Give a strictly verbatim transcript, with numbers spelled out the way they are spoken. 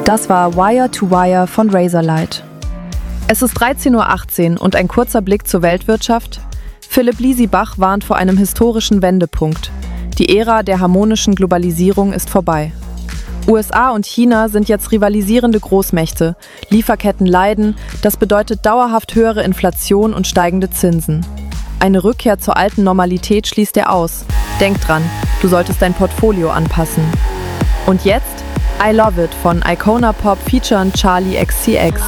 Das war Wire to Wire von Razorlight. Es ist dreizehn Uhr achtzehn und ein kurzer Blick zur Weltwirtschaft. Philipp Liesibach warnt vor einem historischen Wendepunkt. Die Ära der harmonischen Globalisierung ist vorbei. U S A und China sind jetzt rivalisierende Großmächte. Lieferketten leiden, das bedeutet dauerhaft höhere Inflation und steigende Zinsen. Eine Rückkehr zur alten Normalität schließt er aus. Denk dran, du solltest dein Portfolio anpassen. Und jetzt I Love It von Icona Pop featuren Charlie X C X.